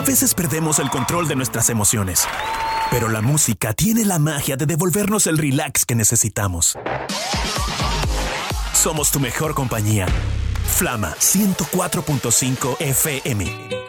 veces perdemos el control de nuestras emociones, pero la música tiene la magia de devolvernos el relax que necesitamos. Somos tu mejor compañía. Flama 104.5 FM.